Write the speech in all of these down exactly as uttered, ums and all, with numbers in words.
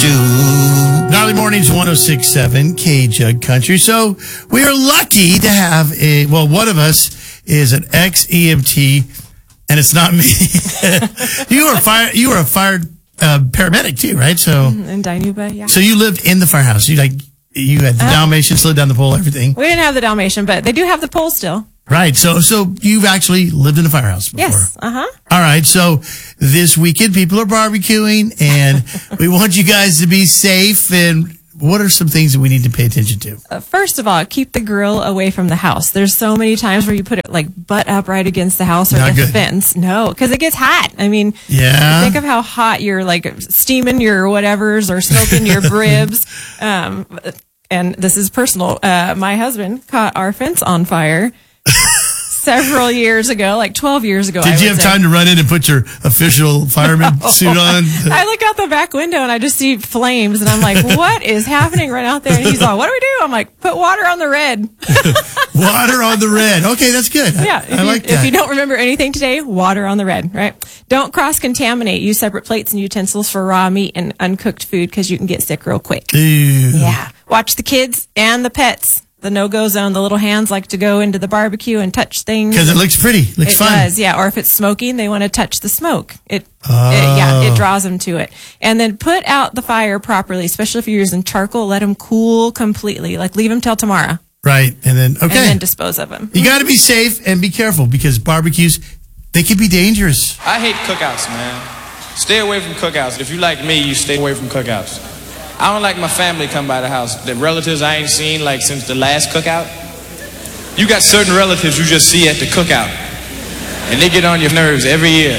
stew. Gnarly Mornings, one oh six point seven K-Jug Country. So we are lucky to have a, well, one of us is an ex-E M T, and it's not me. you were fire. You were a fire uh, paramedic too, right? So in Dinuba, yeah. So you lived in the firehouse. You like you had the uh, Dalmatian, slid down the pole, everything. We didn't have the Dalmatian, but they do have the pole still. Right. So so you've actually lived in a firehouse before. Yes. Uh huh. All right. So this weekend, people are barbecuing, and we want you guys to be safe. And what are some things that we need to pay attention to? Uh, first of all, keep the grill away from the house. There's so many times where you put it like butt up right against the house or Not the good. fence. No, because it gets hot. I mean, yeah. Think of how hot you're like steaming your whatevers or smoking your ribs. Um, and this is personal. Uh, my husband caught our fence on fire several years ago, like twelve years ago. Did I you have say. time to run in and put your official fireman No. suit on? I look out the back window and I just see flames, and I'm like, what is happening right out there? And he's like, what do we do? I'm like, put water on the red. Water on the red. Okay, that's good. Yeah, I, I you, like that. If you don't remember anything today, water on the red, right? Don't cross-contaminate. Use separate plates and utensils for raw meat and uncooked food because you can get sick real quick. Ew. Yeah. Watch the kids and the pets. The no-go zone, the little hands like to go into the barbecue and touch things. Because it looks pretty. It looks it fun. does, yeah. Or if it's smoking, they want to touch the smoke. It, oh. it, yeah, it draws them to it. And then put out the fire properly, especially if you're using charcoal. Let them cool completely. Like leave them till tomorrow. Right, and then okay, and then dispose of them. You got to be safe and be careful because barbecues, they can be dangerous. I hate cookouts, man. Stay away from cookouts. If you like me, you stay away from cookouts. I don't like my family come by the house. The relatives I ain't seen like since the last cookout. You got certain relatives you just see at the cookout, and they get on your nerves every year.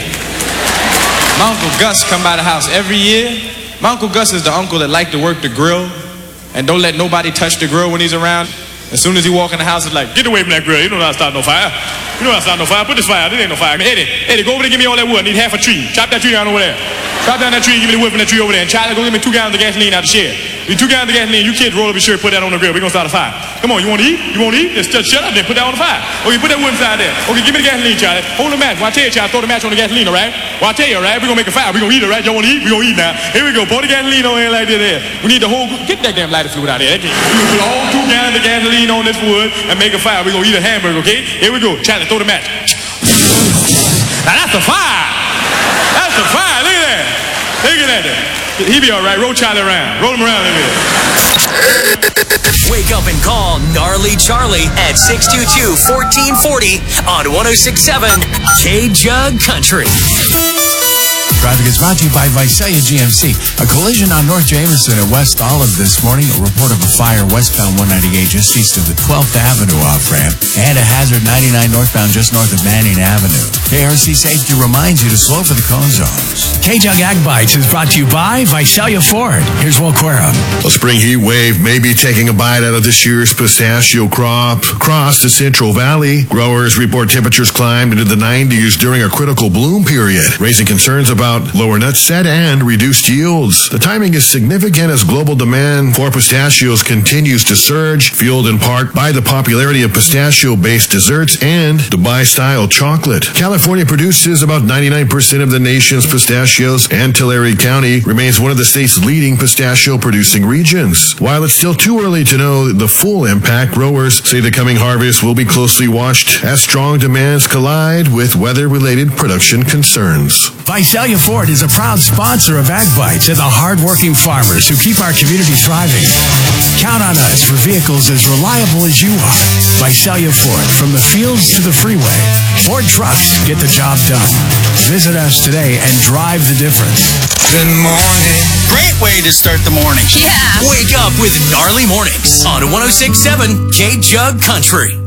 My Uncle Gus come by the house every year. My Uncle Gus is the uncle that like to work the grill and don't let nobody touch the grill when he's around. As soon as he walk in the house, it's like, get away from that grill. You don't know how to start no fire. You know how to start no fire. Put this fire out. This ain't no fire. Eddie, Eddie, go over there and give me all that wood. I need half a tree. Chop that tree down over there. Chop down that tree and give me the wood from that tree over there. And Charlie, go get me two gallons of gasoline out of the shed. Give me two gallons of gasoline. You kids roll up your shirt, put that on the grill. We're going to start a fire. Come on, you want to eat? You want to eat? Just, just shut up there. Put that on the fire. Okay, put that wood inside there. Okay, give me the gasoline, Charlie. Hold the match. Well, I tell you, Charlie, throw the match on the gasoline, all right? Well, I tell you, all right? We're going to make a fire. We're going to eat, all right? Y'all want to eat? We're going to eat now. Here we go. Pour the gasoline on here like this there. We need the whole... Get that damn lighter fluid out there. We're going to put all two gallons of gasoline on this wood and make a fire. We're going to eat a hamburger, okay? Here we go. Charlie, throw the match. Now that's the fire. That's the fire. Look at that. Look at that. He be all right. Roll Charlie around. Roll him around a little bit. Wake up and call Gnarly Charlie at six two two, one four four zero on one oh six point seven K-Jug Country. Traffic is brought to you by Visalia G M C. A collision on North Jameson and West Olive this morning. A report of a fire westbound one ninety-eight just east of the twelfth Avenue off-ramp. And a hazard ninety-nine northbound just north of Manning Avenue. K R C Safety reminds you to slow for the cone zones. K-Jug Ag Bites is brought to you by Visalia Ford. Here's Will Quera. A spring heat wave may be taking a bite out of this year's pistachio crop. Across the Central Valley, growers report temperatures climbed into the nineties during a critical bloom period, raising concerns about lower nut set and reduced yields. The timing is significant as global demand for pistachios continues to surge, fueled in part by the popularity of pistachio-based desserts and Dubai-style chocolate. California produces about ninety-nine percent of the nation's pistachios, and Tulare County remains one of the state's leading pistachio-producing regions. While it's still too early to know the full impact, growers say the coming harvest will be closely watched as strong demands collide with weather-related production concerns. Visalia Ford is a proud sponsor of Ag Bites and the hard-working farmers who keep our community thriving. Count on us for vehicles as reliable as you are. Visalia Ford, from the fields to the freeway. Ford trucks get the job done. Visit us today and drive the difference. Good morning. Great way to start the morning. Yeah. Wake up with Gnarly Mornings on one oh six point seven K-Jug Country.